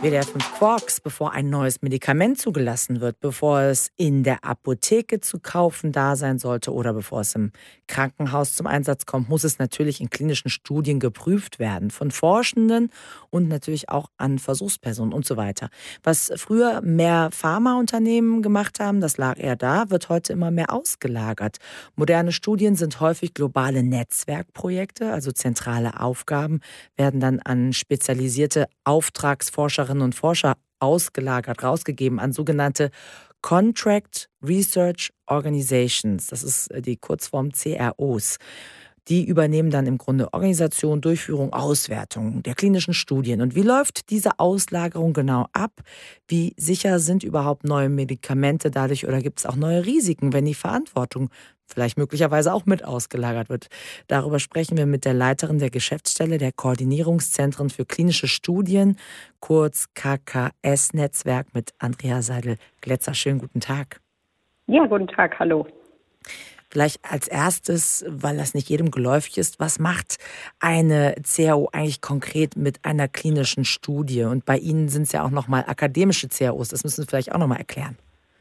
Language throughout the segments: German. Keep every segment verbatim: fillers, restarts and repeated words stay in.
W D R fünf Quarks, bevor ein neues Medikament zugelassen wird, bevor es in der Apotheke zu kaufen da sein sollte oder bevor es im Krankenhaus zum Einsatz kommt, muss es natürlich in klinischen Studien geprüft werden. Von Forschenden und natürlich auch an Versuchspersonen und so weiter. Was früher mehr Pharmaunternehmen gemacht haben, das lag eher da, wird heute immer mehr ausgelagert. Moderne Studien sind häufig globale Netzwerkprojekte, also zentrale Aufgaben werden dann an spezialisierte Auftragsforscherinnen und Forscher ausgelagert, rausgegeben an sogenannte Contract Research Organizations. Das ist die Kurzform C R Os. Die übernehmen dann im Grunde Organisation, Durchführung, Auswertung der klinischen Studien. Und wie läuft diese Auslagerung genau ab? Wie sicher sind überhaupt neue Medikamente dadurch oder gibt es auch neue Risiken, wenn die Verantwortung vielleicht möglicherweise auch mit ausgelagert wird? Darüber sprechen wir mit der Leiterin der Geschäftsstelle der Koordinierungszentren für klinische Studien, kurz K K S-Netzwerk, mit Andrea Seidel-Glätzer. Schönen guten Tag. Ja, guten Tag, hallo. Vielleicht als erstes, weil das nicht jedem geläufig ist, was macht eine C R O eigentlich konkret mit einer klinischen Studie? Und bei Ihnen sind es ja auch nochmal akademische C R Os, das müssen Sie vielleicht auch nochmal erklären.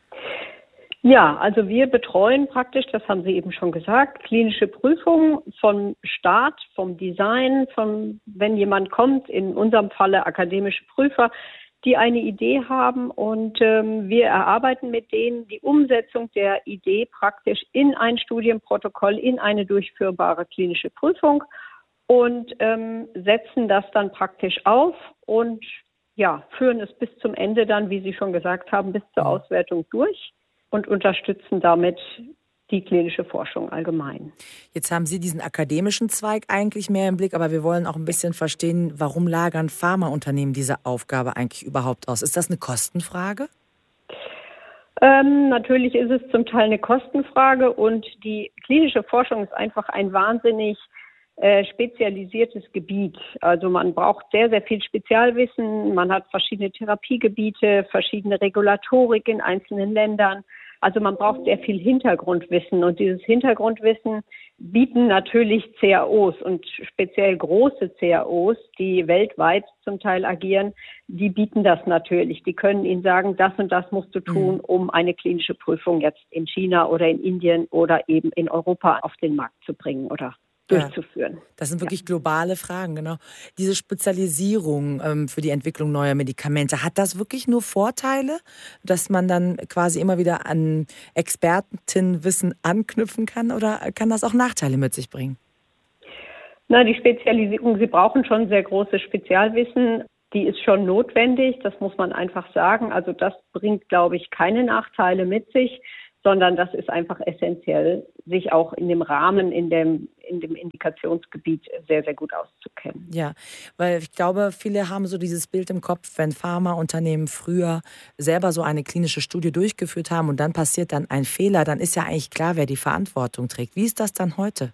Ja, also wir betreuen praktisch, das haben Sie eben schon gesagt, klinische Prüfungen vom Start, vom Design, von, wenn jemand kommt, in unserem Falle akademische Prüfer, die eine Idee haben und ähm, wir erarbeiten mit denen die Umsetzung der Idee praktisch in ein Studienprotokoll, in eine durchführbare klinische Prüfung und ähm, setzen das dann praktisch auf und ja, führen es bis zum Ende dann, wie Sie schon gesagt haben, bis zur Auswertung durch und unterstützen damit die klinische Forschung allgemein. Jetzt haben Sie diesen akademischen Zweig eigentlich mehr im Blick, aber wir wollen auch ein bisschen verstehen, warum lagern Pharmaunternehmen diese Aufgabe eigentlich überhaupt aus? Ist das eine Kostenfrage? Ähm, natürlich ist es zum Teil eine Kostenfrage und die klinische Forschung ist einfach ein wahnsinnig äh, spezialisiertes Gebiet. Also man braucht sehr, sehr viel Spezialwissen, man hat verschiedene Therapiegebiete, verschiedene Regulatorik in einzelnen Ländern. Also man braucht sehr viel Hintergrundwissen und dieses Hintergrundwissen bieten natürlich C R Os und speziell große C R Os, die weltweit zum Teil agieren, die bieten das natürlich. Die können Ihnen sagen, das und das musst du tun, um eine klinische Prüfung jetzt in China oder in Indien oder eben in Europa auf den Markt zu bringen oder durchzuführen. Ja, das sind wirklich globale Fragen, genau. Diese Spezialisierung ähm, für die Entwicklung neuer Medikamente, hat das wirklich nur Vorteile, dass man dann quasi immer wieder an Expertenwissen anknüpfen kann oder kann das auch Nachteile mit sich bringen? Na, die Spezialisierung, Sie brauchen schon sehr großes Spezialwissen. Die ist schon notwendig, das muss man einfach sagen. Also das bringt, glaube ich, keine Nachteile mit sich, sondern das ist einfach essentiell, sich auch in dem Rahmen, in dem, in dem Indikationsgebiet sehr, sehr gut auszukennen. Ja, weil ich glaube, viele haben so dieses Bild im Kopf, wenn Pharmaunternehmen früher selber so eine klinische Studie durchgeführt haben und dann passiert dann ein Fehler, dann ist ja eigentlich klar, wer die Verantwortung trägt. Wie ist das dann heute?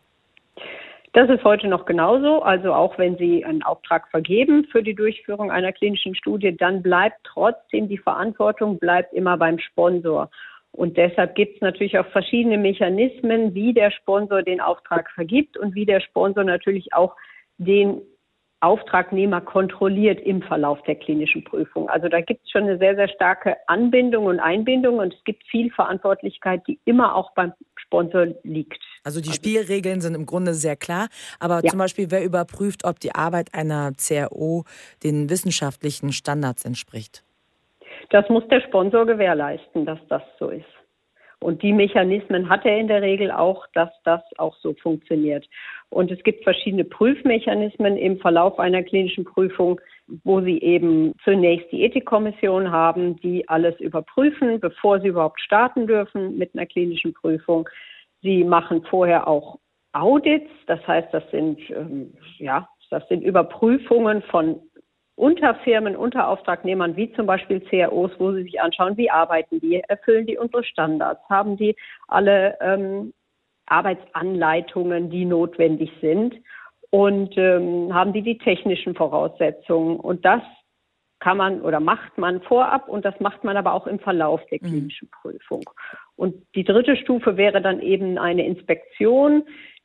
Das ist heute noch genauso. Also auch wenn Sie einen Auftrag vergeben für die Durchführung einer klinischen Studie, dann bleibt trotzdem die Verantwortung, bleibt immer beim Sponsor. Und deshalb gibt es natürlich auch verschiedene Mechanismen, wie der Sponsor den Auftrag vergibt und wie der Sponsor natürlich auch den Auftragnehmer kontrolliert im Verlauf der klinischen Prüfung. Also da gibt es schon eine sehr, sehr starke Anbindung und Einbindung und es gibt viel Verantwortlichkeit, die immer auch beim Sponsor liegt. Also die Spielregeln sind im Grunde sehr klar, aber ja. Zum Beispiel, wer überprüft, ob die Arbeit einer C R O den wissenschaftlichen Standards entspricht? Das muss der Sponsor gewährleisten, dass das so ist. Und die Mechanismen hat er in der Regel auch, dass das auch so funktioniert. Und es gibt verschiedene Prüfmechanismen im Verlauf einer klinischen Prüfung, wo Sie eben zunächst die Ethikkommission haben, die alles überprüfen, bevor Sie überhaupt starten dürfen mit einer klinischen Prüfung. Sie machen vorher auch Audits, das heißt, das sind, ähm, ja, das sind Überprüfungen von Unterfirmen, Unterauftragnehmern, wie zum Beispiel C R Os, wo sie sich anschauen, wie arbeiten die, erfüllen die unsere Standards, haben die alle ähm, Arbeitsanleitungen, die notwendig sind und ähm, haben die die technischen Voraussetzungen. Und das kann man oder macht man vorab und das macht man aber auch im Verlauf der klinischen Prüfung. Und die dritte Stufe wäre dann eben eine Inspektion,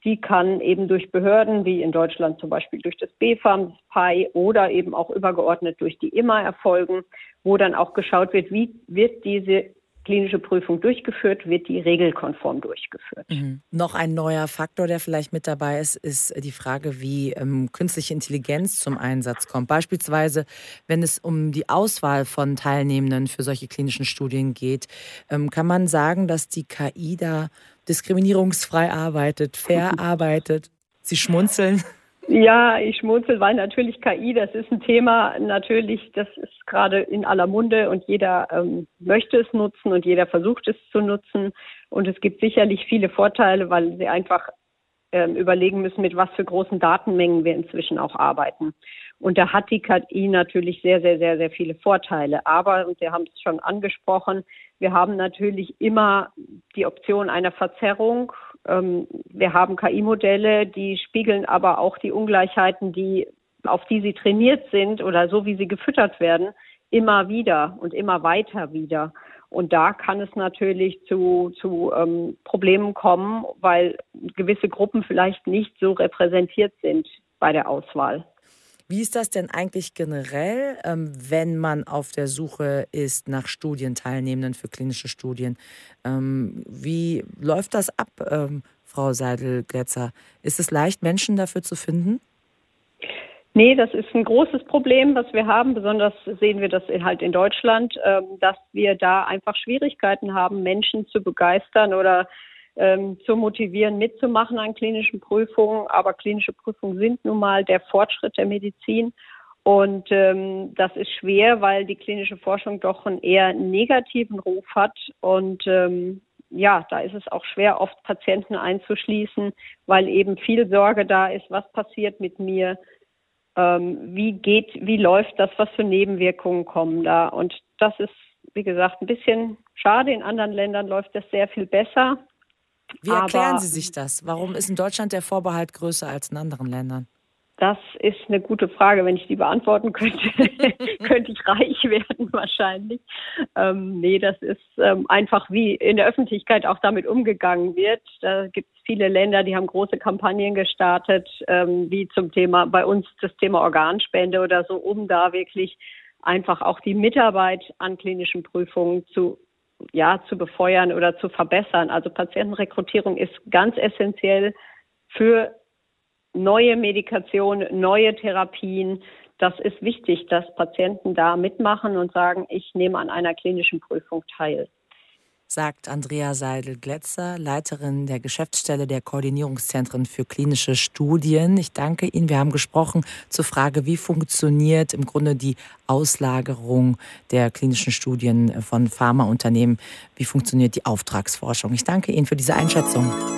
Die kann eben durch Behörden, wie in Deutschland zum Beispiel durch das B fam, das P A I oder eben auch übergeordnet durch die I M A erfolgen, wo dann auch geschaut wird, wie wird diese klinische Prüfung durchgeführt, wird die regelkonform durchgeführt. Mhm. Noch ein neuer Faktor, der vielleicht mit dabei ist, ist die Frage, wie ähm, künstliche Intelligenz zum Einsatz kommt. Beispielsweise, wenn es um die Auswahl von Teilnehmenden für solche klinischen Studien geht, ähm, kann man sagen, dass die K I da diskriminierungsfrei arbeitet, fair arbeitet? Sie schmunzeln. Ja, ich schmunzel, weil natürlich K I, das ist ein Thema, natürlich, das ist gerade in aller Munde und jeder ähm, möchte es nutzen und jeder versucht es zu nutzen. Und es gibt sicherlich viele Vorteile, weil sie einfach ähm, überlegen müssen, mit was für großen Datenmengen wir inzwischen auch arbeiten. Und da hat die K I natürlich sehr, sehr, sehr, sehr viele Vorteile. Aber, und Sie haben es schon angesprochen, wir haben natürlich immer die Option einer Verzerrung. Wir haben K I-Modelle, die spiegeln aber auch die Ungleichheiten, die, auf die sie trainiert sind oder so wie sie gefüttert werden, immer wieder und immer weiter wieder. Und da kann es natürlich zu, zu ähm, Problemen kommen, weil gewisse Gruppen vielleicht nicht so repräsentiert sind bei der Auswahl. Wie ist das denn eigentlich generell, ähm, wenn man auf der Suche ist nach Studienteilnehmenden für klinische Studien? Ähm, wie läuft das ab, ähm, Frau Seidel-Glätzer? Ist es leicht, Menschen dafür zu finden? Nee, das ist ein großes Problem, was wir haben. Besonders sehen wir das halt in Deutschland, ähm, dass wir da einfach Schwierigkeiten haben, Menschen zu begeistern oder Ähm, zu motivieren, mitzumachen an klinischen Prüfungen. Aber klinische Prüfungen sind nun mal der Fortschritt der Medizin. Und ähm, das ist schwer, weil die klinische Forschung doch einen eher negativen Ruf hat. Und ähm, ja, da ist es auch schwer, oft Patienten einzuschließen, weil eben viel Sorge da ist, was passiert mit mir, ähm, wie geht, wie läuft das, was für Nebenwirkungen kommen da. Und das ist, wie gesagt, ein bisschen schade. In anderen Ländern läuft das sehr viel besser. Wie erklären Sie sich das? Warum ist in Deutschland der Vorbehalt größer als in anderen Ländern? Das ist eine gute Frage. Wenn ich die beantworten könnte, könnte ich reich werden wahrscheinlich. Ähm, nee, das ist ähm, einfach, wie in der Öffentlichkeit auch damit umgegangen wird. Da gibt es viele Länder, die haben große Kampagnen gestartet, ähm, wie zum Thema, bei uns das Thema Organspende oder so, um da wirklich einfach auch die Mitarbeit an klinischen Prüfungen zu ja, zu befeuern oder zu verbessern. Also Patientenrekrutierung ist ganz essentiell für neue Medikationen, neue Therapien. Das ist wichtig, dass Patienten da mitmachen und sagen, ich nehme an einer klinischen Prüfung teil. Sagt Andrea Seidel-Glätzer, Leiterin der Geschäftsstelle der Koordinierungszentren für klinische Studien. Ich danke Ihnen. Wir haben gesprochen zur Frage, wie funktioniert im Grunde die Auslagerung der klinischen Studien von Pharmaunternehmen, wie funktioniert die Auftragsforschung. Ich danke Ihnen für diese Einschätzung.